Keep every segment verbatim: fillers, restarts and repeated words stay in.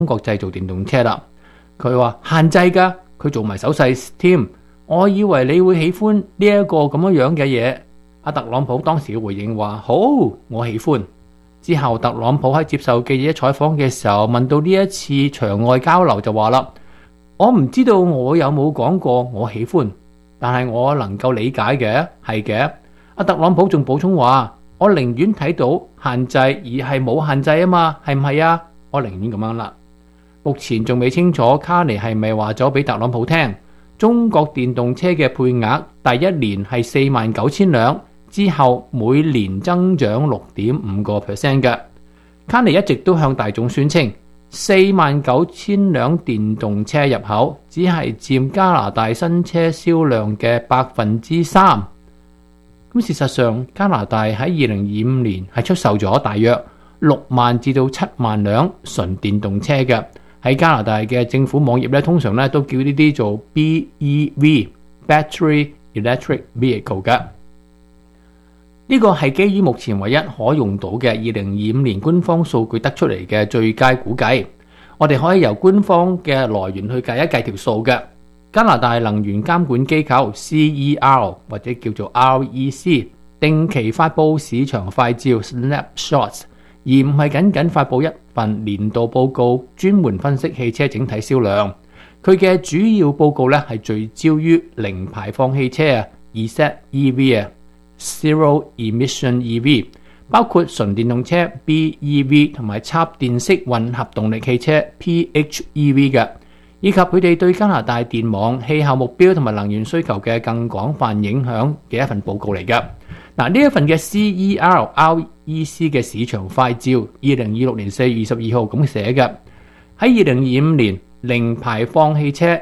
國製造電動車啦。佢話限制㗎，佢做埋手勢添。我以為你會喜歡呢一個咁樣樣嘅嘢。阿特朗普當時回應話：好，我喜歡。之後特朗普喺接受記者採訪嘅時候，問到呢一次場外交流就話啦：我唔知道我有冇講過我喜歡，但係我能夠理解嘅係嘅。阿特朗普仲補充話：我寧願睇到限制而係冇限制啊嘛，係唔係啊？我寧願咁樣啦。目前仲未清楚卡尼係咪話咗俾特朗普聽，中國電動車嘅配額第一年係四萬九千輛，之後每年增長六點五個 percent 嘅。卡尼一直都向大眾宣稱，四萬九千輛電動車入口只係佔加拿大新車銷量嘅百分之三。咁事實上，加拿大喺二零二五年係出售咗大約六萬至到七萬輛純電動車嘅。喺加拿大嘅政府網頁咧，通常咧都叫呢啲做 B E V（Battery Electric Vehicle） 嘅。呢個係基於目前唯一可用到嘅二零二五年官方數據得出嚟嘅最佳估計。我哋可以由官方嘅來源去計一計條數嘅。加拿大能源監管機構 C E R 或者叫做 R E C 定期發布市場快照 snapshots， 而唔係僅僅發布一份年度報告，專門分析汽車整體銷量。佢嘅主要報告咧係聚焦於零排放汽車啊 ，E V 啊 ，Zero Emission E V， 包括純電動車 B E V 同埋插電式混合動力汽車 P H E V 嘅，以及佢哋對加拿大電網、氣候目標同埋能源需求嘅更廣泛影響嘅一份報告嚟嘅。嗱，呢一份嘅 C E R R E C 嘅市場快照，二零二六年四月二十二號咁寫嘅。喺二零二五年，零排放汽車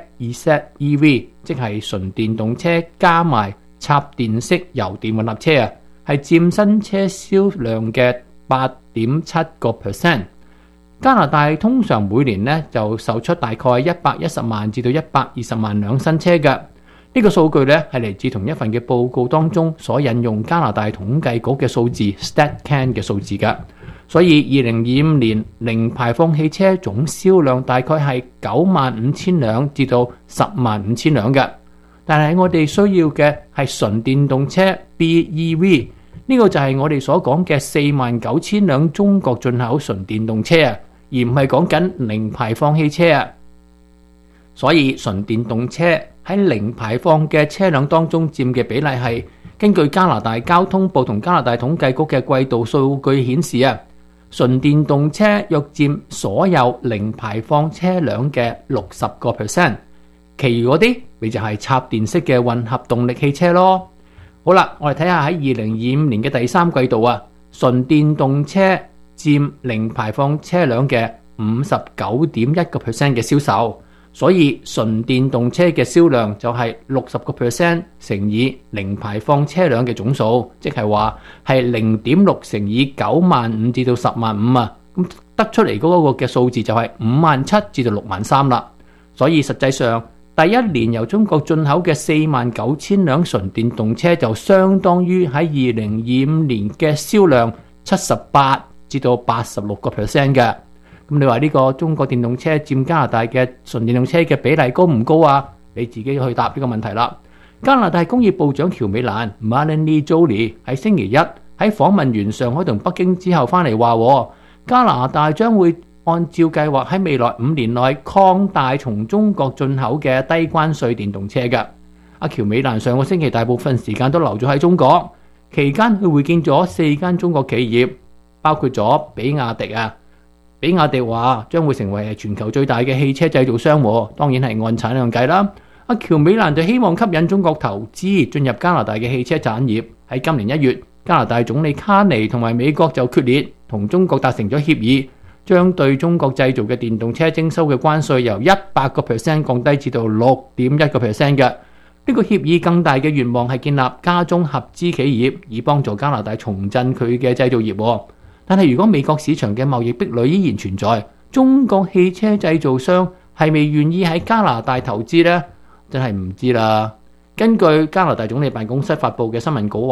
E V， 即係純電動車加埋插電式油電混合車啊，係佔新車銷量嘅八點七個 percent。加拿大通常每年呢就售出大概一百一十萬至到一百二十萬輛新車嘅。呢個數據咧係嚟自同一份嘅報告當中所引用加拿大統計局嘅數字 StatCan 嘅數字㗎，所以二零二五年零排放汽車總銷量大概係九萬五千輛至到十萬五千輛嘅。但係我哋需要嘅係純電動車 B E V， 呢個就係我哋所講嘅四萬九千輛中國進口純電動車啊，而唔係講緊零排放汽車啊。所以純電動車喺零排放嘅車輛當中佔嘅比例係根據加拿大交通部同加拿大統計局嘅季度數據顯示啊，純電動車約佔所有零排放車輛嘅六十個 percent， 其餘嗰啲咪就係插電式嘅混合動力汽車咯。好啦，我哋睇下喺二零二五年嘅第三季度啊，純電動車佔零排放車輛嘅五十九點一個 percent 嘅銷售。所以純電動車嘅銷量就係六十個 percent 乘以零排放車輛嘅總數，即係話係零點六乘以九萬五至到十萬五啊，咁得出嚟嗰個嘅數字就係五萬七至到六萬三啦。所以實際上第一年由中國進口嘅四萬九千輛純電動車就相當於喺二零二五年嘅銷量七十八至到八十六個 percent 嘅。咁你話呢個中國電動車佔加拿大嘅純電動車嘅比例高唔高啊？你自己去答呢個問題啦。加拿大工業部長喬美蘭 Mélanie Joly 喺星期一喺訪問完上海同北京之後翻嚟話，加拿大將會按照計劃喺未來五年內擴大從中國進口嘅低關稅電動車嘅。阿喬美蘭上個星期大部分時間都留咗喺中國，期間佢會見咗四間中國企業，包括咗比亞迪啊。比亞迪話將會成為全球最大嘅汽車製造商，當然係按產量計啦。阿喬美蘭就希望吸引中國投資進入加拿大嘅汽車產業。喺今年一月，加拿大總理卡尼同埋美國就決裂同中國達成咗協議，將對中國製造嘅電動車徵收嘅關稅由一百個 percent 降低至到六點一個 percent 嘅。呢個協議更大嘅願望係建立加中合資企業，以幫助加拿大重振佢嘅製造業。但係如果美國市場嘅貿易壁壘依然存在，中國汽車製造商係咪願意喺加拿大投資呢？真係唔知啦。根據加拿大總理辦公室發布嘅新聞稿話，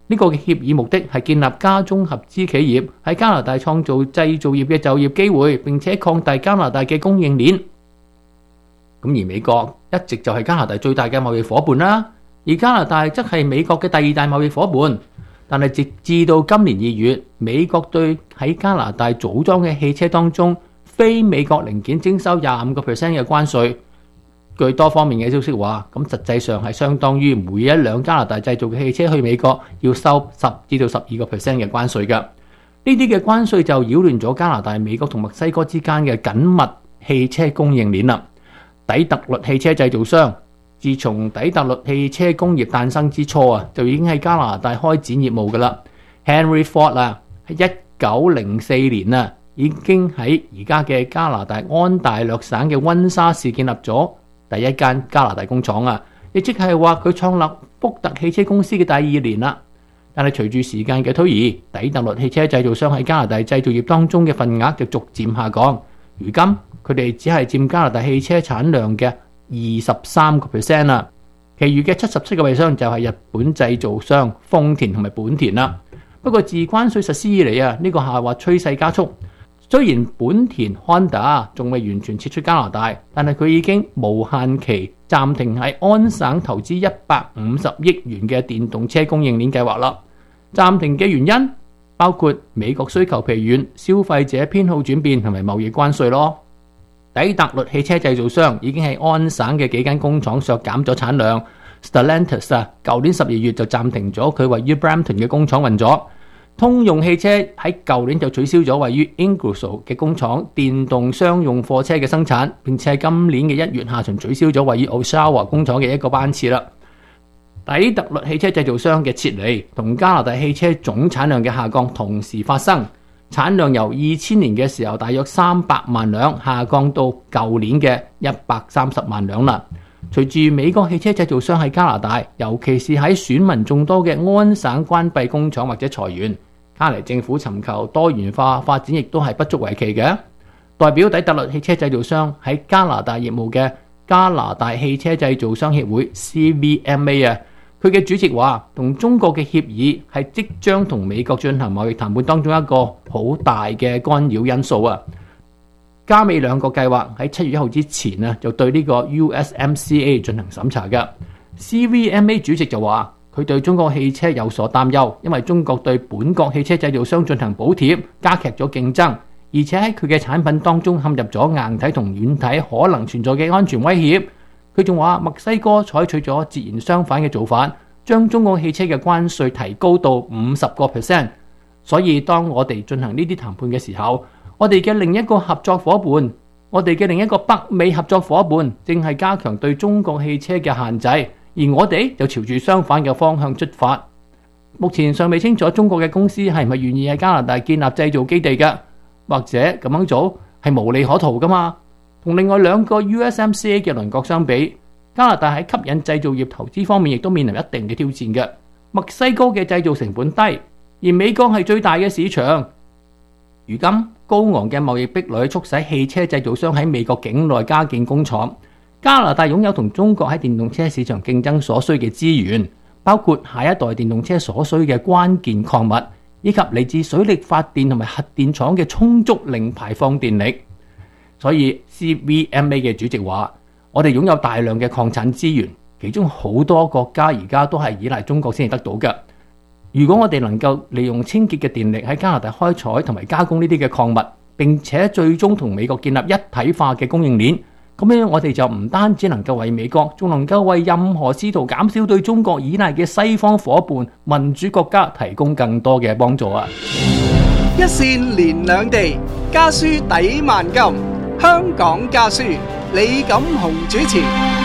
呢個嘅協議目的係建立加中合資企業喺加拿大創造製造業嘅就業機會，並且擴大加拿大嘅供應鏈。咁而美國一直就係加拿大最大嘅貿易夥伴啦，而加拿大則係美國嘅第二大貿易夥伴。但係直至到今年二月，美國對喺加拿大組裝嘅汽車當中非美國零件徵收廿五個 percent 嘅關稅。據多方面嘅消息話，咁實際上係相當於每一輛加拿大製造嘅汽車去美國要收十至到十二個 percent 嘅關稅㗎。呢啲嘅關稅就擾亂咗加拿大、美國同墨西哥之間嘅緊密汽車供應鏈啦。底特律汽車製造商自從底特律汽車工業誕生之初啊，就已經喺加拿大開展業務㗎啦。Henry Ford 啊，喺一九零四年啊，已經喺而家嘅加拿大安大略省嘅溫莎市建立咗第一間加拿大工廠啊，亦即係話佢創立福特汽車公司嘅第二年啦。但係隨住時間嘅推移，底特律汽車製造商喺加拿大製造業當中嘅份額就逐漸下降。如今佢哋只係佔加拿大汽車產量嘅二十三個 percent 啦，其餘嘅七十七個 percent 就係日本製造商豐田同埋本田啦。不過自關稅實施以嚟啊，呢個下滑趨勢加速。雖然本田 Honda 仲未完全撤出加拿大，但係佢已經無限期暫停喺安省投資一百五十億元嘅電動車供應鏈計劃啦。暫停嘅原因包括美國需求疲軟、消費者偏好轉變同埋貿易關稅咯。底特律汽車製造商已經喺安省嘅幾間工廠削減咗產量。Stellantis 啊，舊年十二月就暫停咗佢位於 Brampton 嘅工廠運作。通用汽車喺舊年就取消咗位於 Ingersoll 嘅工廠電動商用貨車嘅生產，並且喺今年嘅一月下旬取消咗位於 Oshawa 工廠嘅一個班次啦。底特律汽車製造商嘅撤離同加拿大汽車總產量嘅下降同時發生，產量由二千年嘅時候大約三百萬輛下降到舊年嘅一百三十萬輛啦。隨住美國汽車製造商喺加拿大，尤其是喺選民眾多嘅安省關閉工廠或者裁員，加拿大政府尋求多元化發展亦都係不足為奇嘅。代表底特律汽車製造商喺加拿大業務嘅加拿大汽車製造商協會 C V M A 啊，佢嘅主席話，同中國嘅協議係即將同美國進行貿易談判當中一個好大嘅干擾因素啊。加美兩個計劃喺七月一號之前啊，就對呢個 U S M C A 進行審查嘅。C V M A 主席就話，佢對中國汽車有所擔憂，因為中國對本國汽車製造商進行補貼，加劇咗競爭，而且喺佢嘅產品當中陷入咗硬體同軟體可能存在嘅安全威脅。佢仲話墨西哥採取咗截然相反嘅做法，將中國汽車嘅關稅提高到五十個 percent。所以當我哋進行呢啲談判嘅時候，我哋嘅另一個合作夥伴，我哋嘅另一個北美合作夥伴正係加強對中國汽車嘅限制，而我哋就朝住相反嘅方向出發。目前尚未清楚中國嘅公司係咪願意喺加拿大建立製造基地嘅，或者咁樣做係無利可圖噶嘛。同另外兩個 U S M C A 嘅鄰國相比，加拿大喺吸引製造業投資方面亦都面臨一定嘅挑戰嘅。墨西哥嘅製造成本低，而美國係最大嘅市場。如今高昂嘅貿易壁壘促使汽車製造商喺美國境內加建工廠。加拿大擁有同中國喺電動車市場競爭所需嘅資源，包括下一代電動車所需嘅關鍵礦物，以及嚟自水力發電同埋核電廠嘅充足零排放電力。所以 C V M A 嘅主席話，我哋擁有大量嘅礦產資源，其中好多國家而家都係依賴中國先至得到嘅。如果我哋能夠利用清潔嘅電力喺加拿大開採同埋加工呢啲嘅礦物，並且最終同美國建立一體化嘅供應鏈，咁樣我哋就唔單止能夠為美國，仲能夠為任何試圖減少對中國依賴嘅西方夥伴、民主國家提供更多嘅幫助啊！ 一線連兩地，家書抵萬金。香港家書，李錦雄主持。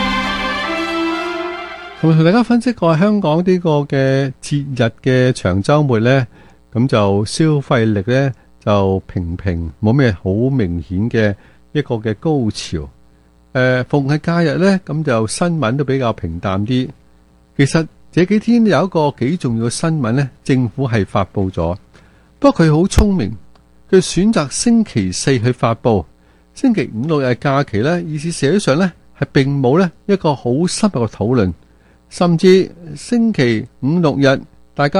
同同大家分析過香港呢個嘅節日嘅長週末呢，咁就消費力呢就平平，冇咩好明顯嘅一個嘅高潮。誒，逢係假日呢，咁就新聞都比較平淡啲。其實這幾天有一個幾重要嘅新聞呢，政府係發佈咗，不過佢好聰明，佢選擇星期四去發佈。星期五六日假期呢，議事社會上呢係並冇呢一個好深入嘅討論。甚至星期五六日，大家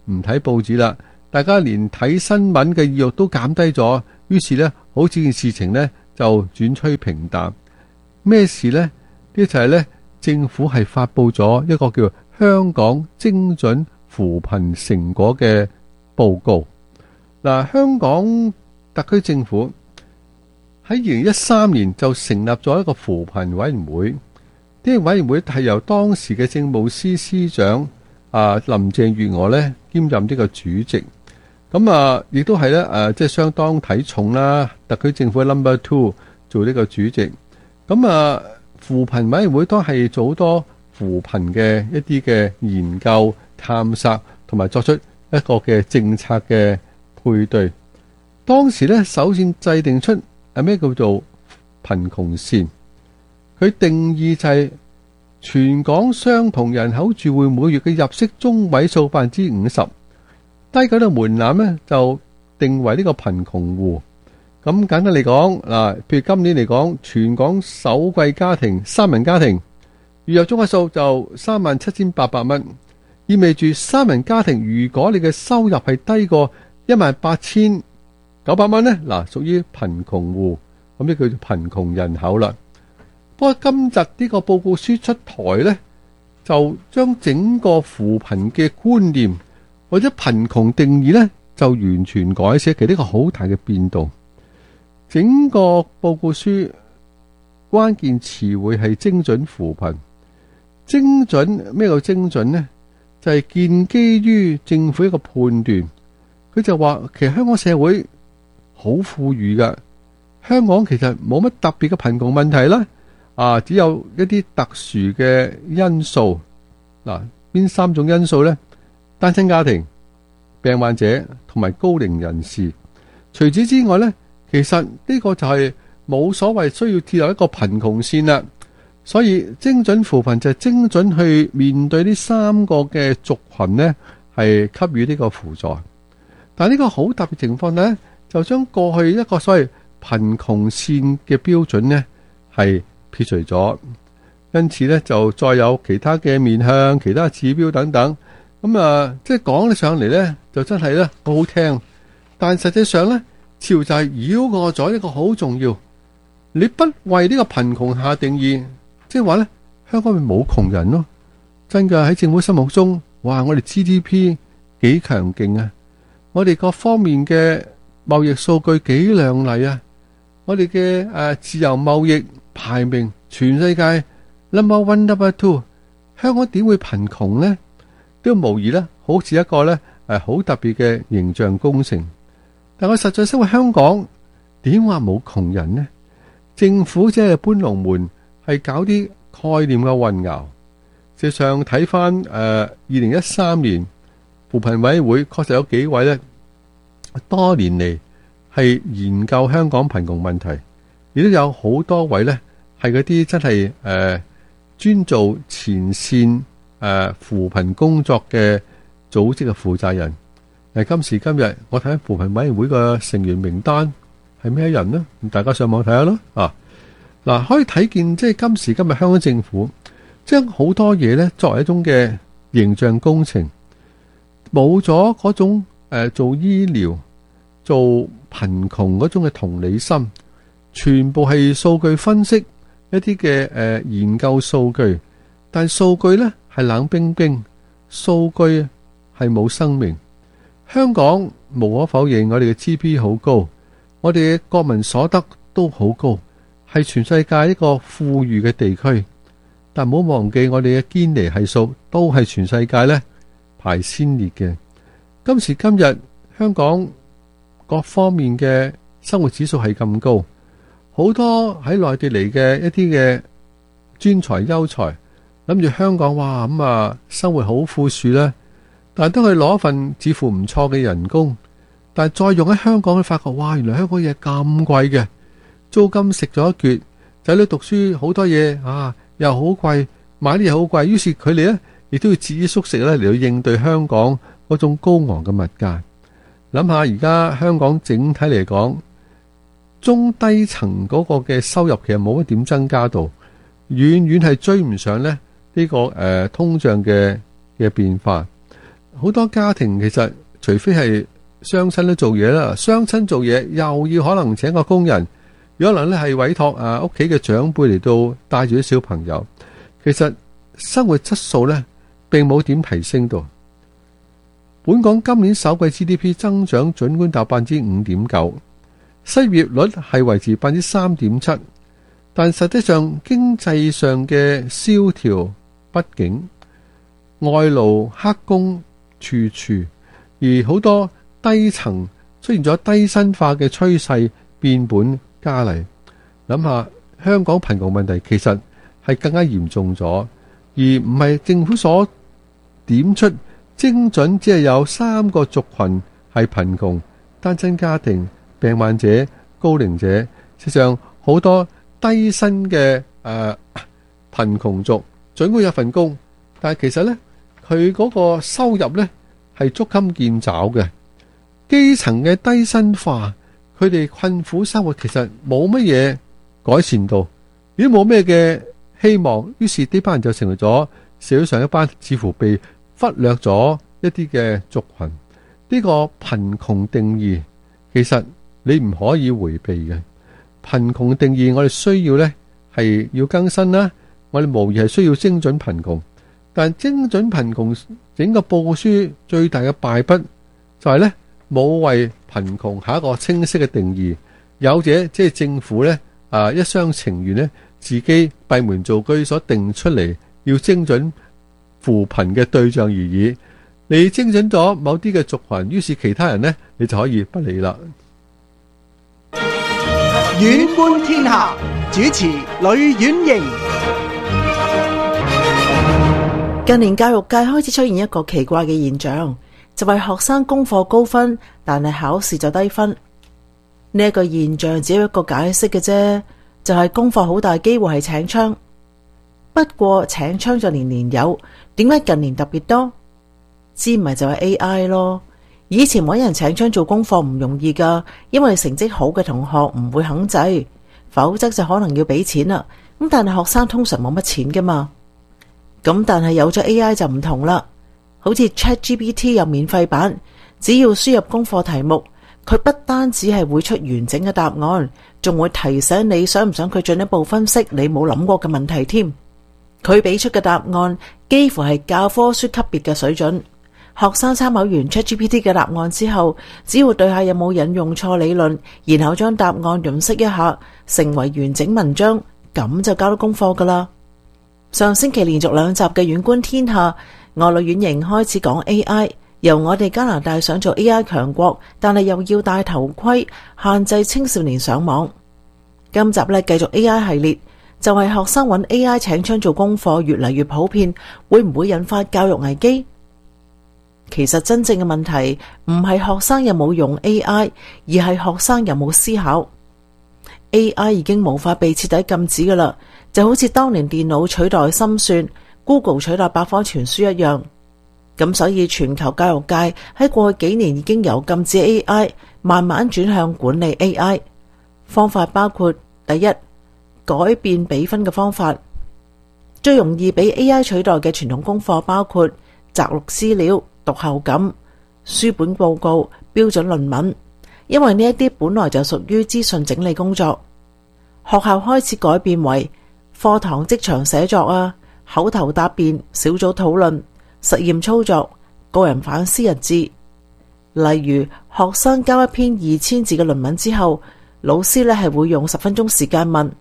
唔睇報紙啦，大家連睇新聞嘅意欲都減低咗，於是呢，好似件事情呢就轉趨平淡。咩事呢？呢就係呢，政府係發佈咗一個叫香港精準扶貧成果嘅報告。嗱，香港特區政府喺二零一三年就成立咗一個扶貧委員會，呢個委員會係由當時嘅政務司司長啊林鄭月娥咧兼任呢個主席。咁啊，亦都係咧誒，即係相當睇重啦，特區政府嘅 number two 做呢個主席。咁啊，扶貧委員會都係做好多扶貧嘅一啲嘅研究、探索，同埋作出一個嘅政策嘅配對。當時咧，首先制定出係咩叫做貧窮線，佢定義就係全港相同人口住戶每月嘅入息中位數百分之五十，低嗰個門檻咧就定為呢個貧窮戶。咁簡單嚟講，嗱，譬如今年嚟講，全港首貴家庭三人家庭月入中位數就三萬七千八百蚊，意味住三人家庭如果你嘅收入係低過一萬八千九百蚊呢，嗱，屬於貧窮戶，咁呢叫做貧窮人口啦。不過今日呢個報告書出台呢，就將整個扶貧嘅觀念或者貧窮定義呢，就完全改寫，其實呢個好大嘅變動。整個報告書關鍵詞彙係精準扶貧。精準，咩叫精準呢？就係建基於政府一個判斷，佢就話其實香港社會好富裕噶，香港其實冇乜特別嘅貧窮問題啦，啊，只有一啲特殊嘅因素。嗱，邊三種因素呢？單親家庭、病患者同埋高齡人士。除此之外呢，其實呢個就係冇所謂需要設立一個貧窮線啦。所以精準扶貧就係精準去面對呢三個嘅族群呢，係給予呢個輔助。但係呢個好特別情況呢，就將過去一個所謂貧窮線嘅標準呢係撇除咗，因此呢，就再有其他嘅面向、其他指標等等。咁啊，即係講起上嚟呢，就真係呢好好聽，但實際上呢，似乎就係繞過咗一個好重要，你不為呢個貧窮下定義。即係話咧，香港咪冇窮人咯？真噶，喺政府心目中，哇！我哋 G D P 幾強勁啊！我哋各方面嘅貿易數據幾亮麗啊！我哋嘅誒自由貿易排名全世界 number one number two， 香港點會貧窮呢？都無疑咧，好似一個咧誒好特別嘅形象工程。但我實際生活香港點話冇窮人呢？政府即係搬龍門。係搞啲概念嘅混淆。事實上睇翻誒二零一三年扶貧委員會確實有幾位咧，多年嚟係研究香港貧窮問題，亦都有好多位咧係嗰啲真係誒專做前線誒、呃、扶貧工作嘅組織嘅負責人。誒今時今日我睇下扶貧委員會嘅成員名單係咩人呢？大家上網睇下咯啊！嗱，可以睇見即係今時今日香港政府將好多嘢咧作為一種嘅形象工程，冇咗嗰種誒、呃、做醫療、做貧窮嗰種嘅同理心，全部係數據分析一啲嘅誒研究數據，但係數據咧係冷冰冰，數據係冇生命。香港無可否認，我哋嘅 G D P 好高，我哋嘅國民所得都好高。係全世界一個富裕嘅地區，但唔好忘記我哋嘅堅尼係數都係全世界咧排先列嘅。今時今日香港各方面嘅生活指數係咁高，好多喺內地嚟嘅一啲嘅專才優才諗住香港哇咁啊生活好富庶啦，但係都係攞一份似乎唔錯嘅人工，但係再用喺香港，你發覺哇原來香港嘢咁貴嘅。租金食咗一橛，仔女讀書好多嘢啊，又好貴，買啲嘢好貴，於是佢哋咧亦都要節衣縮食咧嚟到應對香港嗰種高昂嘅物價。諗下而家香港整體嚟講，中低層嗰個嘅收入其實冇乜點增加到，遠遠係追唔上咧呢、這個誒、呃、通脹嘅嘅變化。 好多家庭其實除非係雙親都做嘢啦，雙親做嘢又要可能請個工人，有可能咧係委託啊屋企嘅長輩嚟到帶住啲小朋友，其實生活質素咧並冇點提升到。本港今年首季 G D P 增長盡管達百分之五點九，失業率係維持百分之三點七，但實際上經濟上嘅蕭條不景，外勞黑工處處，而好多低層出現咗低薪化嘅趨勢變本加厲。諗下香港貧窮問題其實係更加嚴重咗，而唔係政府所點出精準只係有三個族群係貧窮：單親家庭、病患者、高齡者。實際上好多低薪嘅誒貧窮族，儘管有份工，但係其實呢，佢嗰個收入呢係捉襟見肘嘅。基層嘅低薪化，佢哋困苦生活其實冇乜嘢改善到，如果冇咩嘅希望，於是呢班人就成為咗社會上一班似乎被忽略咗一啲嘅族群。呢個貧窮定義其實你唔可以迴避嘅。貧窮定義我哋需要呢係要更新啦，我哋無疑係需要精準貧窮，但精準貧窮整個報告書最大嘅敗筆就係呢，冇為貧窮下一個清晰嘅定義，有者即係政府呢，啊一廂情願呢，自己閉門造車所定出嚟要精準扶貧嘅對象而已。你精準咗某啲嘅族群，於是其他人呢，你就可以不理啦。 遠觀天下，主持呂婉瑩。 近年教育界開始出現一個奇怪嘅現象，就係學生功課高分，但係考試就低分。呢一個現象只有一個解釋嘅啫，就係功課好大機會係請槍。不過請槍就年年有，點解近年特別多？知咪就係 A I 咯。以前搵人請槍做功課唔容易噶，因為成績好嘅同學唔會肯制，否則就可能要俾錢啦。咁但係學生通常冇乜錢噶嘛。咁但係有咗 A I 就唔同啦，好似 ChatGPT 有免費版，只要輸入功課題目，佢不單止係會出完整嘅答案，仲會提醒你想唔想佢進一步分析你冇諗過嘅問題添。佢俾出嘅答案幾乎係教科書級別嘅水準。學生參考完 ChatGPT 嘅答案之後，只要對下有冇引用錯理論，然後將答案潤色一下，成為完整文章，咁就交到功課噶啦。上星期連續兩集嘅遠觀天下，我呂婉瑩開始講 A I， 由我哋加拿大想做 A I 強國，但係又要戴頭盔，限制青少年上網。今集呢，繼續 A I 系列，就係學生揾 A I 請槍做功課越嚟越普遍，會唔會引發教育危機？其實真正嘅問題唔係學生有冇用 A I， 而係學生有冇思考。A I 已經無法被徹底禁止噶啦，就好似當年電腦取代心算， Google 取代百科全書一樣。咁所以全球教育界喺過去幾年已經由禁止 A I 慢慢轉向管理 A I。方法包括第一，改變比分嘅方法。最容易俾 A I 取代嘅傳統功課包括摘錄資料、讀後感、書本報告、標準論文，因為呢一啲本來就屬於資訊整理工作。學校開始改變為課堂即場寫作啊、口頭答辯、小組討論、實驗操作、個人反思日誌。例如學生交一篇二千字嘅論文之後，老師呢係會用十分鐘時間問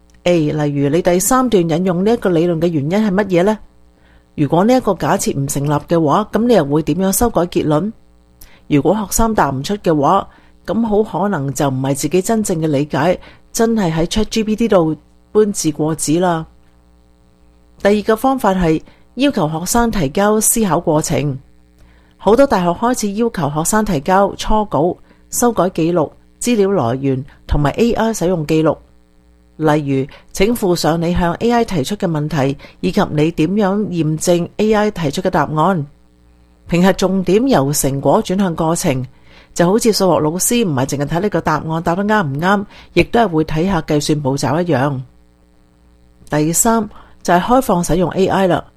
A， 例如你第三段引用呢一個理論嘅原因係乜嘢呢？如果呢一個假設唔成立嘅話，咁你又會點樣修改結論？如果學生答唔出嘅話，咁好可能就唔係自己真正嘅理解，真係喺 ChatGPT 度搬字過紙啦。第二個方法係要求學生提交思考過程。好多大學開始要求學生提交初稿、修改記錄、資料來源同埋 A I 使用記錄。例如，請附上你向 A I 提出嘅問題，以及你點樣驗證 A I 提出嘅答案。評核重點由成果轉向過程，就好似數學老師唔係淨係睇呢個答案答得啱唔啱，亦都係會睇下計算步驟一樣。第三就係開放使用 A I 啦。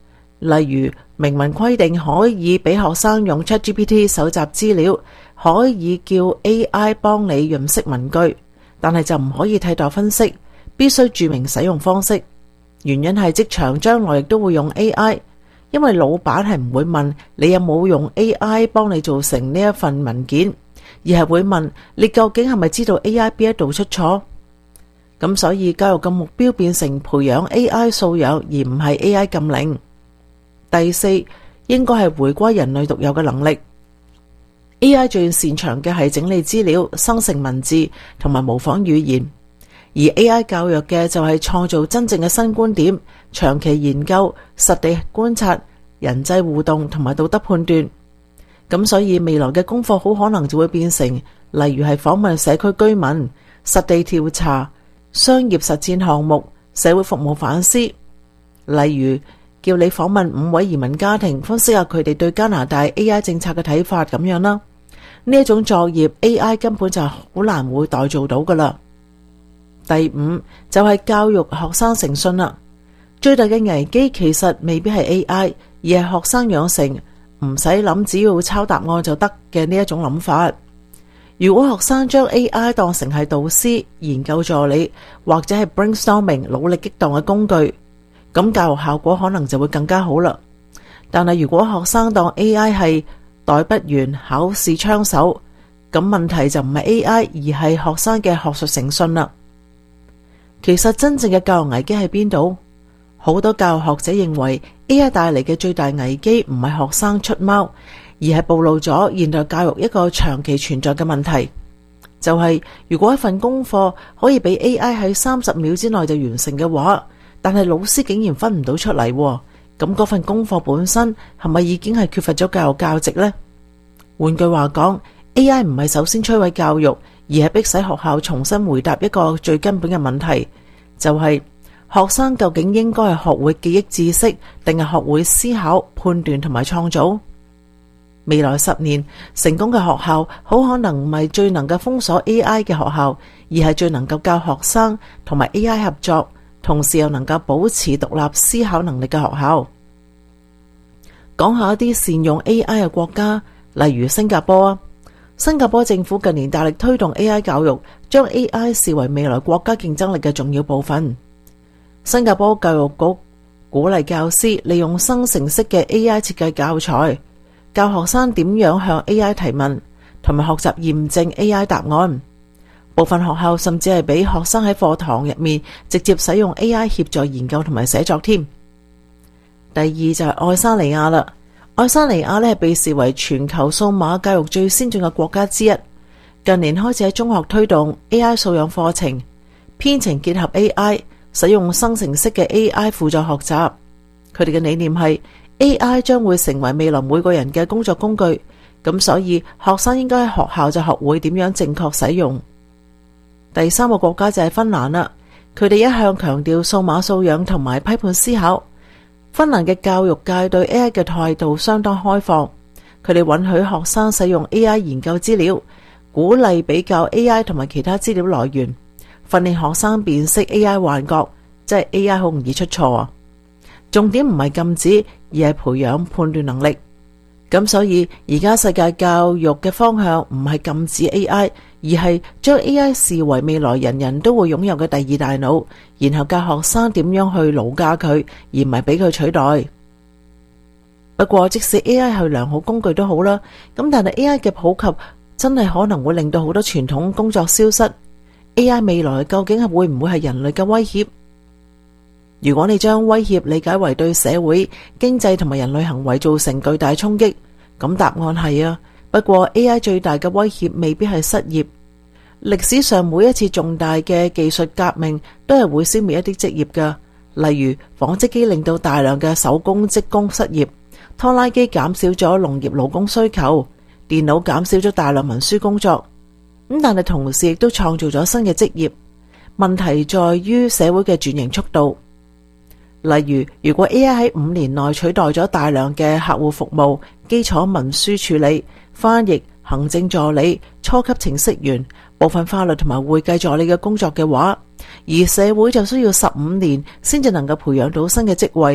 例如明文規定可以俾學生用 ChatGPT 搜集資料，可以叫 A I 幫你潤色文句，但係就唔可以替代分析，必須註明使用方式。原因係職場將來亦都會用 A I， 因為老闆係唔會問你有冇用 A I 幫你做成呢一份文件，而係會問你究竟係咪知道 A I 邊一度出錯。咁所以教育嘅目標變成培養 A I 素養，而唔係 A I 禁令。第四，應該係回歸人類獨有嘅能力。A I 最擅長嘅係整理資料、生成文字同埋模仿語言，而 A I 教育嘅就係創造真正嘅新觀點、長期研究、實地觀察、人際互動同埋道德判斷。咁所以未來嘅功課好可能就會變成，例如係訪問社區居民、實地調查、商業實踐項目、社會服務反思。例如叫你訪問五位移民家庭，分析下佢哋對加拿大 A I 政策嘅睇法咁樣啦。呢一種作業 A I 根本就好難會代做到噶啦。第五就係教育學生誠信啦。最大嘅危機其實未必係 A I， 而係學生養成唔使諗，只要抄答案就得嘅呢一種諗法。如果學生將 A I 當成係導師、研究助理或者係 brainstorming 努力激盪嘅工具，咁教育效果可能就會更加好啦。但係如果學生當 A I 係代筆員、考試槍手，咁問題就唔係 A I， 而係學生嘅學術誠信啦。其實真正嘅教育危機喺邊度？好多教育學者認為 A I 帶嚟嘅最大危機唔係學生出貓，而係暴露咗現代教育一個長期存在嘅問題，就係、是、如果一份功課可以俾 A I 喺三十秒之內就完成嘅話，但係老師竟然分唔到出嚟，咁嗰份功課本身係咪已經係缺乏咗教育價值呢？換句話講， A I 唔係首先摧毀教育，而係迫使學校重新回答一個最根本嘅問題，就係、是、學生究竟應該係學會記憶知識，定係學會思考、判斷同埋創造？未來十年成功嘅學校好可能唔係最能夠封鎖 A I 嘅學校，而係最能夠教學生同埋 A I 合作，同時又能夠保持獨立思考能力嘅學校。講下一啲善用 A I 嘅國家，例如新加坡啊。新加坡政府近年大力推動 A I 教育，將 A I 視為未來國家競爭力嘅重要部分。新加坡教育局鼓勵教師利用生成式嘅 A I 設計教材，教學生點樣向 A I 提問，同埋學習驗證 A I 答案。部分學校甚至係俾學生喺課堂入面直接使用 A I 協助研究同埋寫作添。第二就係愛沙尼亞啦。愛沙尼亞呢係被視為全球數碼教育最先進嘅國家之一。近年開始喺中學推動 A I 素養課程，編程結合 A I， 使用生成式嘅 A I 輔助學習。佢哋嘅理念係 A I 將會成為未來每個人嘅工作工具，咁所以學生應該喺學校就學會點樣正確使用。第三個國家就係芬蘭啦，佢哋一向強調數碼素養同埋批判思考。芬蘭嘅教育界對 A I 嘅態度相當開放，佢哋允許學生使用 A I 研究資料，鼓勵比較 A I 同埋其他資料來源，訓練學生辨識 A I 幻覺，即係 A I 好容易出錯啊。重點唔係禁止，而係培養判斷能力。咁所以而家世界教育嘅方向唔係禁止 A I， 而係將 A I 視為未來人人都會擁有嘅第二大腦，然後教學生點樣去勞駕佢，而唔係俾佢取代。不過即使 A I 係良好工具都好啦，咁但係 A I 嘅普及真係可能會令到好多傳統工作消失。A I 未來究竟係會唔會係人類嘅威脅？如果你將威脅理解為對社會、經濟同埋人類行為造成巨大衝擊，咁答案係啊。不過 A I 最大嘅威脅未必係失業。歷史上每一次重大嘅技術革命都係會消滅一啲職業㗎，例如紡織機令到大量嘅手工職工失業，拖拉機減少咗農業勞工需求，電腦減少咗大量文書工作。咁但係同時亦都創造咗新嘅職業。問題在於社會嘅轉型速度。例如，如果 A I 喺五年內取代咗大量嘅客戶服務、基礎文書處理、翻譯、行政助理、初級程式員、部分法律同埋會計助理嘅工作嘅話，而社會就需要十五年先至能夠培養到新嘅職位，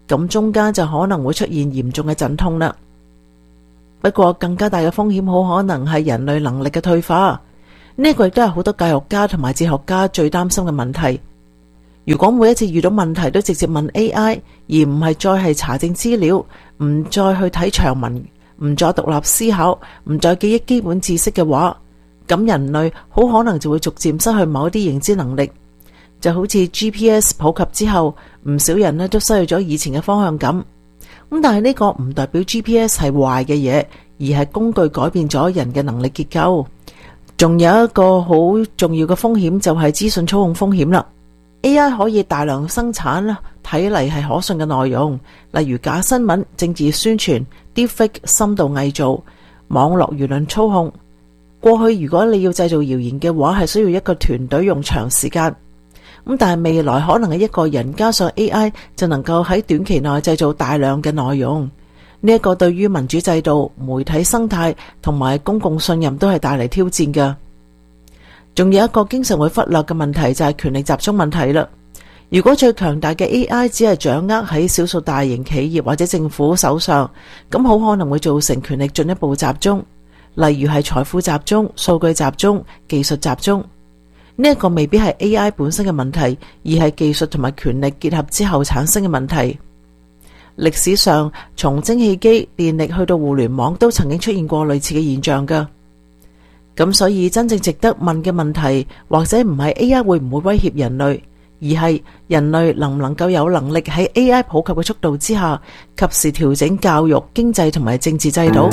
咁中間就可能會出現嚴重嘅陣痛啦。不過更加大嘅風險好可能係人類能力嘅退化，呢個亦都係好多教育家同埋哲學家最擔心嘅問題。如果每一次遇到問題都直接問 A I， 而唔係再係查證資料，唔再去睇長文，唔再獨立思考，唔再記憶基本知識嘅話，咁人類好可能就會逐漸失去某一啲認知能力。就好似 G P S 普及之後，唔少人呢都失去咗以前嘅方向感。咁但係呢個唔代表 G P S 係壞嘅嘢，而係工具改變咗人嘅能力結構。仲有一個好重要嘅風險就係資訊操控風險啦。A I 可以大量生產睇嚟係可信嘅內容，例如假新聞、政治宣傳、deepfake 深度偽造、網絡輿論操控。過去如果你要製造謠言嘅話，係需要一個團隊用長時間。咁但係未來可能係一個人加上 A I 就能夠喺短期內製造大量嘅內容。呢一個對於民主制度、媒體生態同埋公共信任都係帶嚟挑戰嘅。仲有一個經常會忽略嘅問題就係權力集中問題啦。如果最強大嘅 A I 只係掌握喺少數大型企業或者政府手上，咁好可能會造成權力進一步集中，例如係財富集中、數據集中、技術集中。呢一個未必係 A I 本身嘅問題，而係技術同埋權力結合之後產生嘅問題。歷史上從蒸汽機、電力去到互聯網都曾經出現過類似嘅現象㗎。咁所以真正值得問嘅問題，或者唔係 A I 會唔會威脅人類，而係人類能唔能夠有能力喺 A I 普及嘅速度之下，及時調整教育、經濟同埋政治制度。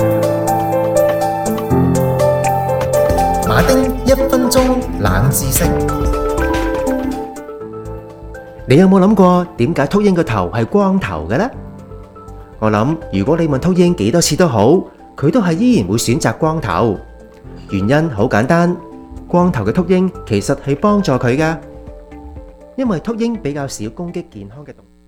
馬丁一分鐘冷知識，你有冇諗過點解禿鷹個頭係光頭嘅呢？我諗如果你問禿鷹幾多次都好，佢都係依然會選擇光頭。原因好簡單，光頭嘅禿鷹其實係幫助佢㗎，因為禿鷹比較少攻擊健康嘅動物。